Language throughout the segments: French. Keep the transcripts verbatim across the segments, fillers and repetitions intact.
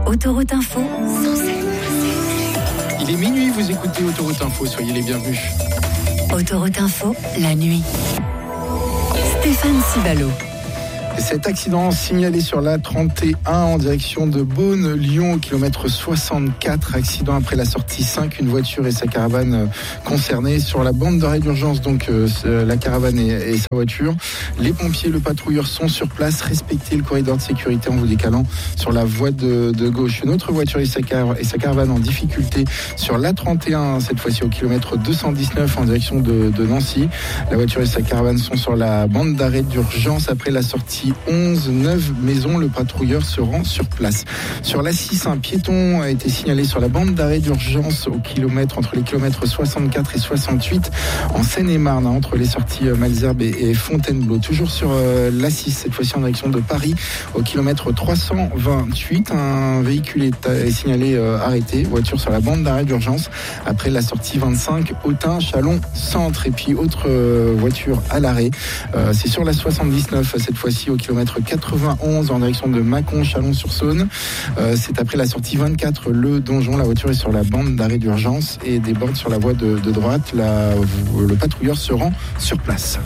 Autoroute Info, Il est minuit, vous écoutez Autoroute Info, soyez les bienvenus. Autoroute Info, la nuit. Stéphane Cibalo. Cet accident signalé sur la trente et un en direction de Beaune-Lyon au kilomètre soixante-quatre. Accident après la sortie cinq, une voiture et sa caravane concernées. Sur la bande d'arrêt d'urgence, donc euh, la caravane et, et sa voiture. Les pompiers, le patrouilleur sont sur place. Respectez le corridor de sécurité en vous décalant sur la voie de, de gauche. Une autre voiture et sa, car- et sa caravane en difficulté sur la trente et un, cette fois-ci au kilomètre deux cent dix-neuf en direction de, de Nancy. La voiture et sa caravane sont sur la bande d'arrêt d'urgence après la sortie onze, neuf maisons, le patrouilleur se rend sur place. Sur l'A six, un piéton a été signalé sur la bande d'arrêt d'urgence au kilomètre, entre les kilomètres soixante-quatre et soixante-huit en Seine-et-Marne, entre les sorties Malesherbes et Fontainebleau. Toujours sur l'A six, cette fois-ci en direction de Paris, au kilomètre trois cent vingt-huit, un véhicule est, est signalé euh, arrêté, voiture sur la bande d'arrêt d'urgence après la sortie vingt-cinq, Autun, Chalon, Centre. Et puis autre euh, voiture à l'arrêt, euh, c'est sur la soixante-dix-neuf, cette fois-ci au kilomètre quatre-vingt-onze en direction de Mâcon, Chalon-sur-Saône. Euh, c'est après la sortie vingt-quatre, le Donjon. La voiture est sur la bande d'arrêt d'urgence et déborde sur la voie de, de droite. La, le patrouilleur se rend sur place.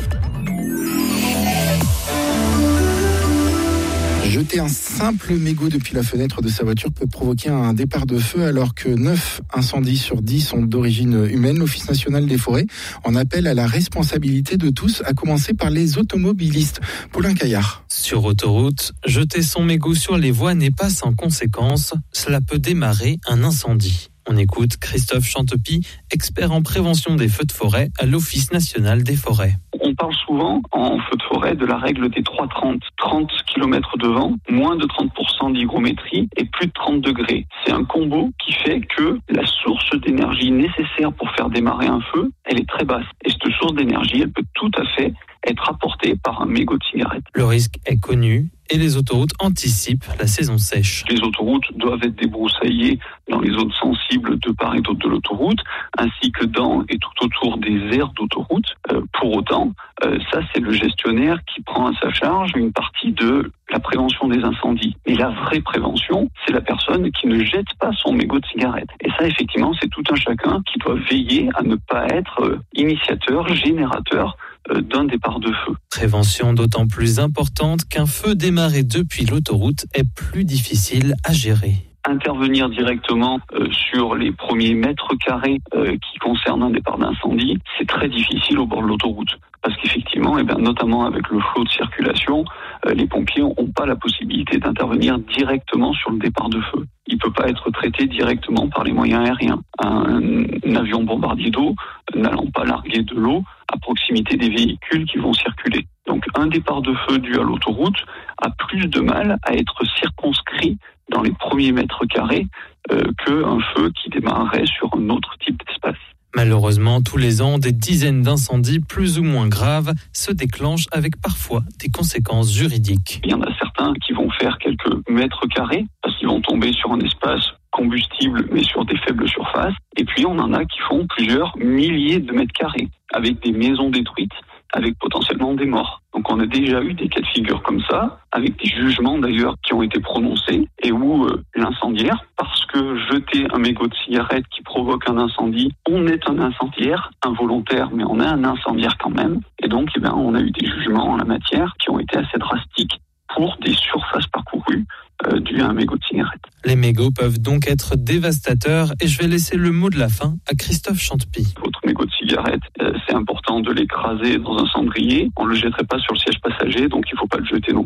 Jeter un simple mégot depuis la fenêtre de sa voiture peut provoquer un départ de feu, alors que neuf incendies sur dix sont d'origine humaine. L'Office national des forêts en appelle à la responsabilité de tous, à commencer par les automobilistes. Paulin Caillard. Sur autoroute, jeter son mégot sur les voies n'est pas sans conséquence. Cela peut démarrer un incendie. On écoute Christophe Chantepie, expert en prévention des feux de forêt à l'Office national des forêts. On parle souvent en feu de forêt de la règle des trois trente. trente kilomètres de vent, moins de trente pour cent d'hygrométrie et plus de trente degrés. C'est un combo qui fait que la source d'énergie nécessaire pour faire démarrer un feu, elle est très basse. Et cette source d'énergie, elle peut tout à fait être apportée par un mégot de cigarette. Le risque est connu et les autoroutes anticipent la saison sèche. Les autoroutes doivent être débroussaillées dans les zones sensibles de part et d'autre de l'autoroute, ainsi que dans et tout autour des aires d'autoroute. Euh, pour autant, euh, ça c'est le gestionnaire qui prend à sa charge une partie de la prévention des incendies. Et la vraie prévention, c'est la personne qui ne jette pas son mégot de cigarette. Et ça, effectivement, c'est tout un chacun qui doit veiller à ne pas être euh, initiateur, générateur euh, d'un départ de feu. Prévention d'autant plus importante qu'un feu démarré depuis l'autoroute est plus difficile à gérer. Intervenir directement euh, sur les premiers mètres carrés euh, qui concernent un départ d'incendie, c'est très difficile au bord de l'autoroute. Parce qu'effectivement, eh bien, notamment avec le flot de circulation, euh, les pompiers n'ont pas la possibilité d'intervenir directement sur le départ de feu. Il ne peut pas être traité directement par les moyens aériens. Un, un avion bombardier d'eau n'allant pas larguer de l'eau à proximité des véhicules qui vont circuler. Donc un départ de feu dû à l'autoroute a plus de mal à être circonscrit dans les premiers mètres carrés euh, qu'un feu qui démarrerait sur un autre type d'espace. Malheureusement, tous les ans, des dizaines d'incendies plus ou moins graves se déclenchent avec parfois des conséquences juridiques. Il y en a certains qui vont faire quelques mètres carrés parce qu'ils vont tomber sur un espace combustible mais sur des faibles surfaces. Et puis on en a qui font plusieurs milliers de mètres carrés avec des maisons détruites, avec potentiellement des morts. Donc on a déjà eu des cas de figure comme ça, avec des jugements d'ailleurs qui ont été prononcés, et où euh, l'incendiaire, parce que jeter un mégot de cigarette qui provoque un incendie, on est un incendiaire, involontaire, mais on est un incendiaire quand même. Et donc eh ben, on a eu des jugements en la matière qui ont été assez drastiques pour des surfaces parcourues euh, dues à un mégot de cigarette. Les mégots peuvent donc être dévastateurs, et je vais laisser le mot de la fin à Christophe Chantepie. Votre mégot de cigarette, euh, c'est important de l'écraser dans un cendrier. On ne le jetterait pas sur le siège passager, donc il ne faut pas le jeter non